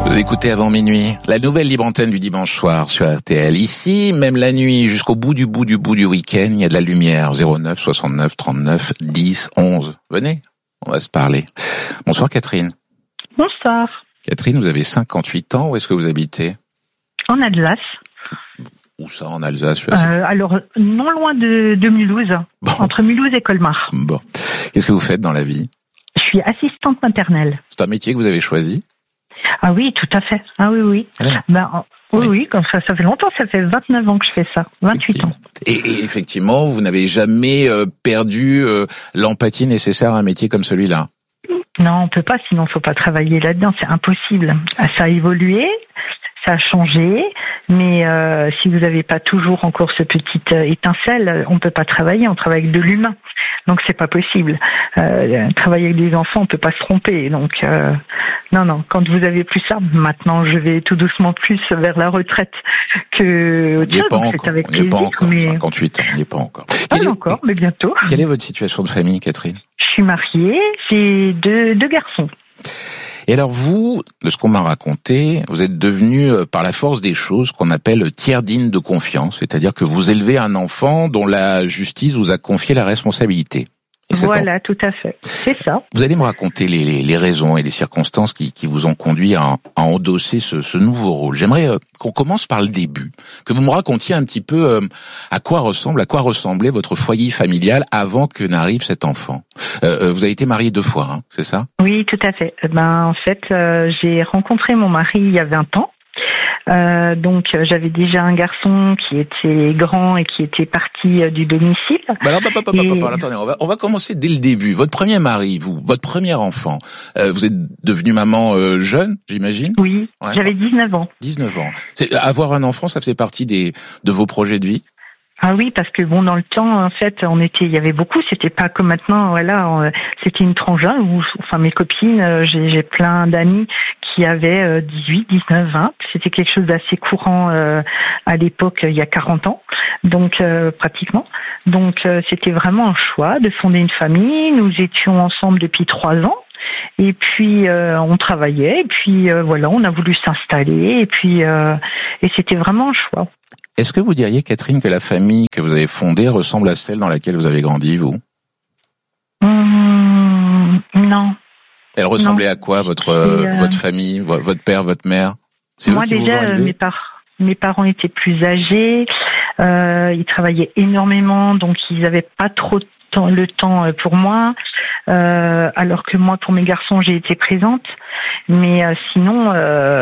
Vous écoutez Avant minuit, la nouvelle libre antenne du dimanche soir sur RTL. Ici, même la nuit, jusqu'au bout du week-end, il y a de la lumière. 09 69 39 10 11. Venez, on va se parler. Bonsoir Catherine. Bonsoir. Catherine, vous avez 58 ans. Où est-ce que vous habitez ? En Alsace. Où ça, en Alsace ? Alors, non loin de Mulhouse, bon. Entre Mulhouse et Colmar. Bon. Qu'est-ce que vous faites dans la vie ? Je suis assistante maternelle. C'est un métier que vous avez choisi ? Ah oui, tout à fait. Ah oui. Ah. Oui, comme ça fait longtemps, ça fait 29 ans que je fais ça, 28 ans. Et effectivement, vous n'avez jamais perdu l'empathie nécessaire à un métier comme celui-là ? Non, on peut pas, sinon faut pas travailler là-dedans, c'est impossible. Ça a évolué, ça a changé, mais si vous n'avez pas toujours encore ce petit étincelle, on peut pas travailler, on travaille avec de l'humain. Donc c'est pas possible. Travailler avec des enfants, on peut pas se tromper. Donc non. Quand vous avez plus ça, maintenant je vais tout doucement plus vers la retraite que. On n'y est pas encore. Avec on n'y est pas encore. Mais... 58 ans, on n'y est pas encore. Encore, mais bientôt. Quelle est votre situation de famille, Catherine ? Je suis mariée, j'ai deux garçons. Et alors vous, de ce qu'on m'a raconté, vous êtes devenu, par la force des choses, qu'on appelle tiers digne de confiance, c'est-à-dire que vous élevez un enfant dont la justice vous a confié la responsabilité. Voilà, tout à fait. C'est ça. Vous allez me raconter les raisons et les circonstances qui vous ont conduit à endosser ce nouveau rôle. J'aimerais qu'on commence par le début, que vous me racontiez un petit peu à quoi ressemblait votre foyer familial avant que n'arrive cet enfant. Vous avez été marié 2 fois, hein, c'est ça ? Oui, tout à fait. En fait, j'ai rencontré mon mari il y a 20 ans. Donc j'avais déjà un garçon qui était grand et qui était parti du domicile. Attendez, on va commencer dès le début. Votre premier mari, votre premier enfant, vous êtes devenue maman jeune, j'imagine ? Oui, ouais, j'avais 19 ans. 19 ans. Avoir un enfant, ça faisait partie de vos projets de vie ? Ah oui, parce que dans le temps, en fait, il y avait beaucoup, c'était pas comme maintenant, voilà, c'était une tranche où, mes copines, j'ai plein d'amis qui avaient 18, 19, 20, c'était quelque chose d'assez courant à l'époque, il y a 40 ans, donc pratiquement. Donc c'était vraiment un choix de fonder une famille, nous étions ensemble depuis 3 ans. Et puis on travaillait, et puis voilà, on a voulu s'installer, et puis et c'était vraiment un choix. Est-ce que vous diriez, Catherine, que la famille que vous avez fondée ressemble à celle dans laquelle vous avez grandi, vous ? Non. Elle ressemblait à quoi, votre famille, votre père, votre mère ? C'est moi eux qui déjà, vous ont élevé ? mes parents étaient plus âgés, ils travaillaient énormément, donc ils n'avaient pas trop le temps pour moi, alors que moi, pour mes garçons, j'ai été présente. Mais sinon...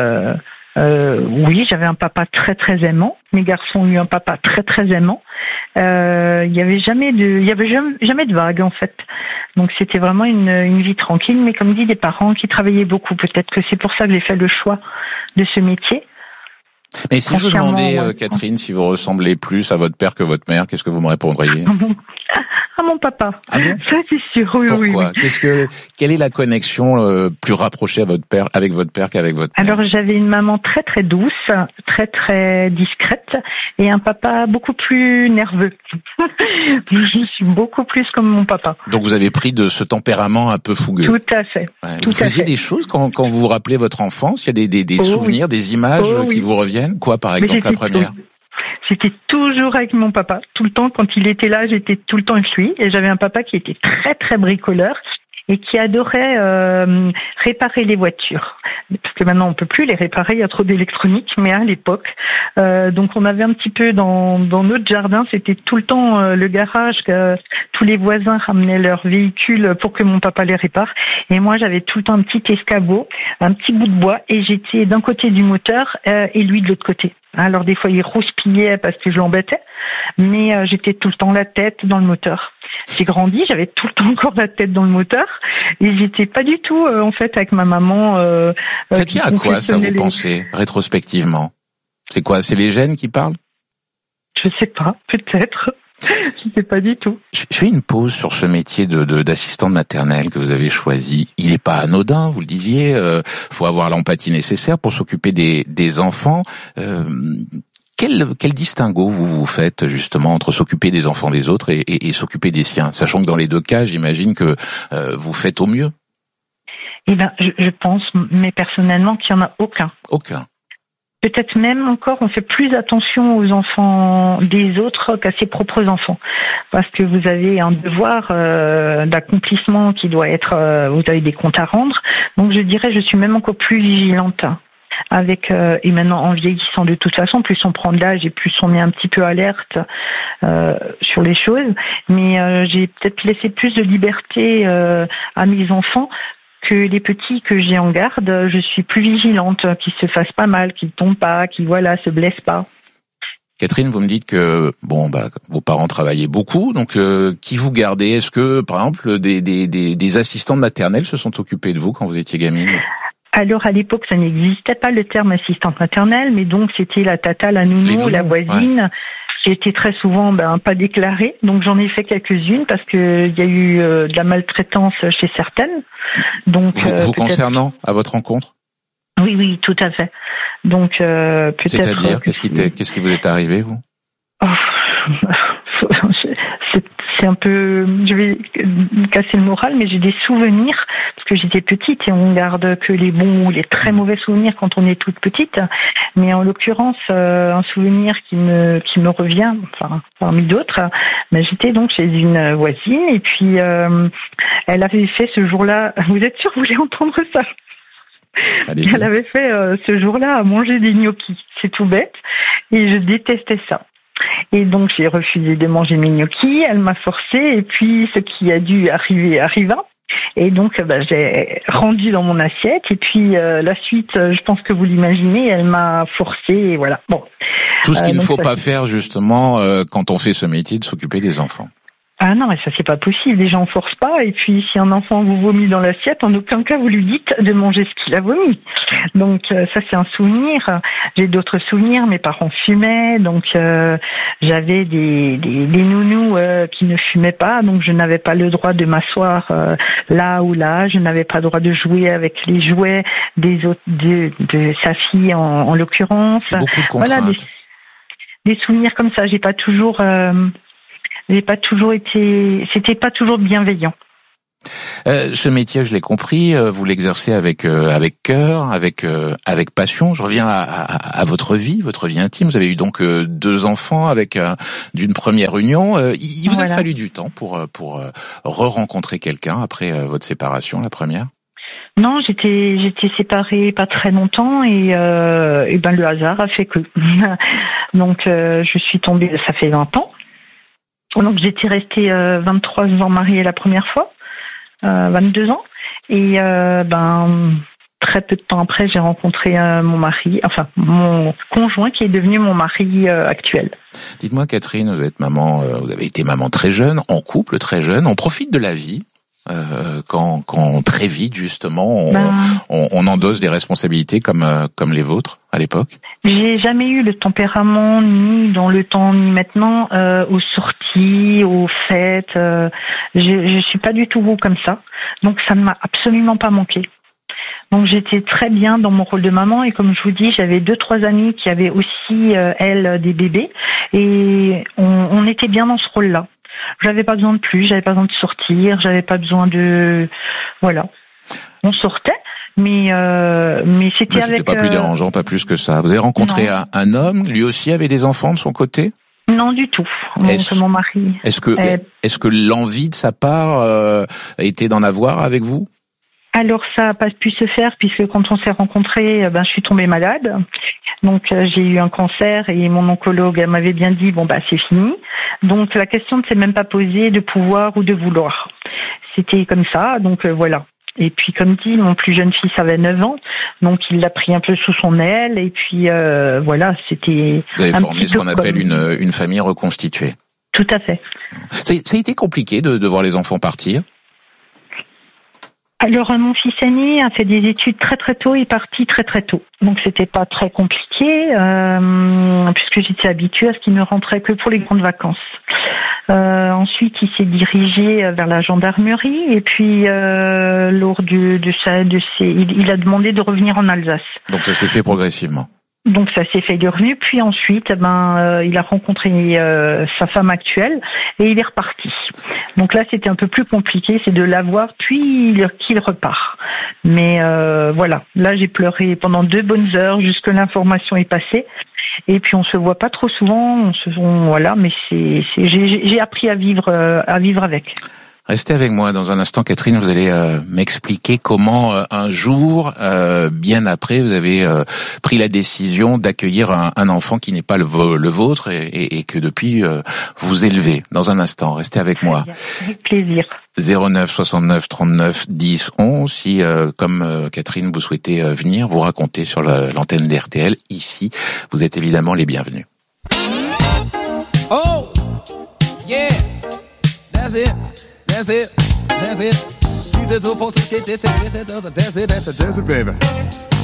oui, j'avais un papa très très aimant. Mes garçons ont eu un papa très très aimant. Il y avait jamais de vagues en fait. Donc c'était vraiment une vie tranquille. Mais comme dit, des parents qui travaillaient beaucoup. Peut-être que c'est pour ça que j'ai fait le choix de ce métier. Mais si je vous demandais, Catherine, si vous ressemblez plus à votre père que votre mère, qu'est-ce que vous me répondriez ? À mon papa. Ah bon ? Ça c'est sûr. Oui, pourquoi ? Oui. Quelle est la connexion plus rapprochée avec votre père qu'avec votre mère ? Alors j'avais une maman très très douce, très très discrète, et un papa beaucoup plus nerveux. Je suis beaucoup plus comme mon papa. Donc vous avez pris de ce tempérament un peu fougueux. Tout à fait. Ouais. Vous faisiez des choses quand vous vous rappelez votre enfance ? Il y a des souvenirs, des images qui vous reviennent ? Quoi, par exemple, la première ? J'étais toujours avec mon papa. Tout le temps, quand il était là, j'étais tout le temps avec lui. Et j'avais un papa qui était très, très bricoleur et qui adorait réparer les voitures. Parce que maintenant, on peut plus les réparer, il y a trop d'électronique. Mais à l'époque, donc on avait un petit peu dans notre jardin, c'était tout le temps le garage. Tous les voisins ramenaient leurs véhicules pour que mon papa les répare. Et moi, j'avais tout le temps un petit escabeau, un petit bout de bois. Et j'étais d'un côté du moteur et lui de l'autre côté. Alors des fois, il rouspillait parce que je l'embêtais, mais j'étais tout le temps la tête dans le moteur. J'ai grandi, j'avais tout le temps encore la tête dans le moteur, et j'étais pas du tout, en fait, avec ma maman. Ça tient à quoi, ça, vous pensez, rétrospectivement ? C'est quoi ? C'est les gènes qui parlent ? Je sais pas, peut-être. Je sais pas du tout. Je fais une pause sur ce métier d'assistante maternelle que vous avez choisi. Il n'est pas anodin, vous le disiez. Faut avoir l'empathie nécessaire pour s'occuper des enfants. Quel distinguo vous faites justement entre s'occuper des enfants des autres et s'occuper des siens, sachant que dans les 2 cas, j'imagine que vous faites au mieux. Eh ben, je pense, mais personnellement, qu'il n'y en a aucun. Aucun. Peut-être même encore, on fait plus attention aux enfants des autres qu'à ses propres enfants. Parce que vous avez un devoir d'accomplissement qui doit être... vous avez des comptes à rendre. Donc je dirais, je suis même encore plus vigilante. Et maintenant, en vieillissant de toute façon, plus on prend de l'âge et plus on est un petit peu alerte sur les choses. Mais j'ai peut-être laissé plus de liberté à mes enfants que les petits que j'ai en garde. Je suis plus vigilante, qu'ils se fassent pas mal, qu'ils tombent pas, qu'ils se blessent pas. Catherine, vous me dites que vos parents travaillaient beaucoup, donc qui vous gardez? Est-ce que, par exemple, des assistantes maternelles se sont occupées de vous quand vous étiez gamine? Alors à l'époque, ça n'existait pas le terme assistante maternelle, mais donc c'était la tata, la nounou, la voisine. Ouais. Qui était très souvent pas déclarée, donc j'en ai fait quelques-unes parce que il y a eu de la maltraitance chez certaines. Donc vous concernant à votre rencontre? Oui, tout à fait. Donc peut-être. C'est-à-dire qu'est-ce qui vous est arrivé, vous? C'est un peu, je vais casser le moral, mais j'ai des souvenirs, parce que j'étais petite et on garde que les bons ou les très mauvais souvenirs quand on est toute petite. Mais en l'occurrence, un souvenir qui me revient, enfin, parmi d'autres, j'étais donc chez une voisine et puis elle avait fait ce jour-là, vous êtes sûr que vous voulez entendre ça? Allez-y. Elle avait fait ce jour-là à manger des gnocchis, c'est tout bête, et je détestais ça. Et donc j'ai refusé de manger mes gnocchis, elle m'a forcé et puis ce qui a dû arriver arriva. Et donc j'ai rendu dans mon assiette et puis la suite, je pense que vous l'imaginez, elle m'a forcé et voilà. Bon. Tout ce qu'il ne faut pas faire justement quand on fait ce métier de s'occuper des enfants. Ah non, mais ça c'est pas possible, déjà on force pas, et puis si un enfant vous vomit dans l'assiette, en aucun cas vous lui dites de manger ce qu'il a vomi. Donc ça c'est un souvenir. J'ai d'autres souvenirs, mes parents fumaient, donc j'avais des nounous qui ne fumaient pas, donc je n'avais pas le droit de m'asseoir là ou là, je n'avais pas le droit de jouer avec les jouets des autres, de sa fille en l'occurrence. C'est beaucoup de contraintes. Voilà, des souvenirs comme ça, j'ai pas toujours c'était pas toujours bienveillant. Ce métier, je l'ai compris, vous l'exercez avec cœur, avec passion. Je reviens à votre vie intime. Vous avez eu donc 2 enfants avec d'une première union. Il vous a fallu du temps pour re-rencontrer quelqu'un après votre séparation, la première? Non, j'étais séparée pas très longtemps et le hasard a fait que. Donc je suis tombée, ça fait 20 ans. Donc j'étais restée 23 ans mariée la première fois, 22 ans, et très peu de temps après j'ai rencontré mon conjoint qui est devenu mon mari actuel. Dites-moi Catherine, vous avez été maman très jeune, en couple très jeune, on profite de la vie quand très vite justement on endosse des responsabilités comme les vôtres à l'époque? J'ai jamais eu le tempérament ni dans le temps ni maintenant aux sorties, aux fêtes. Je suis pas du tout comme ça, donc ça ne m'a absolument pas manqué. Donc j'étais très bien dans mon rôle de maman et comme je vous dis, j'avais 2-3 amies qui avaient aussi elles des bébés et on était bien dans ce rôle-là. J'avais pas besoin de plus, j'avais pas besoin de sortir, j'avais pas besoin de voilà. On sortait. Mais c'était avec... C'était pas plus dérangeant, pas plus que ça. Vous avez rencontré un homme, lui aussi avait des enfants de son côté? Non, du tout. Mon mari. Est-ce que l'envie de sa part était d'en avoir avec vous? Alors ça n'a pas pu se faire puisque quand on s'est rencontrés, je suis tombée malade. Donc j'ai eu un cancer et mon oncologue m'avait bien dit c'est fini. Donc la question ne s'est même pas posée de pouvoir ou de vouloir. C'était comme ça, donc voilà. Et puis, comme dit, mon plus jeune fils avait 9 ans, donc il l'a pris un peu sous son aile, et puis voilà, c'était... Vous avez formé ce qu'on appelle une famille reconstituée. Tout à fait. Ça a été compliqué de voir les enfants partir? Alors, mon fils aîné a fait des études très très tôt, il est parti très très tôt. Donc, c'était pas très compliqué, puisque j'étais habituée à ce qu'il ne rentrait que pour les grandes vacances. Ensuite, il s'est dirigé vers la gendarmerie et puis lors il a demandé de revenir en Alsace. Donc ça s'est fait progressivement. Donc ça s'est fait, il est revenu, puis ensuite, il a rencontré sa femme actuelle et il est reparti. Donc là, c'était un peu plus compliqué, c'est de l'avoir, puis qu'il repart. Mais voilà, là j'ai pleuré pendant 2 bonnes heures jusque l'information est passée. Et puis on se voit pas trop souvent, voilà, mais j'ai appris à vivre avec. Restez avec moi dans un instant, Catherine. Vous allez m'expliquer comment un jour, bien après, vous avez pris la décision d'accueillir un enfant qui n'est pas le vôtre et que depuis vous élevez. Dans un instant, restez avec moi. Avec plaisir. 09 69 39 10 11. Si, comme Catherine, vous souhaitez venir vous raconter sur l'antenne d'RTL, ici, vous êtes évidemment les bienvenus. Oh, yeah, that's it. That's it, that's it. That's it, baby.